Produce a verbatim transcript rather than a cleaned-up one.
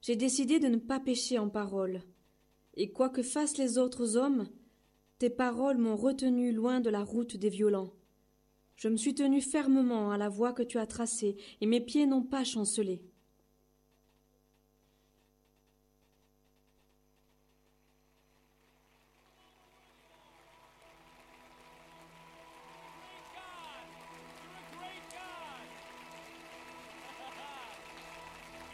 j'ai décidé de ne pas pécher en parole. Et quoi que fassent les autres hommes, tes paroles m'ont retenu loin de la route des violents. Je me suis tenu fermement à la voie que tu as tracée, et mes pieds n'ont pas chancelé.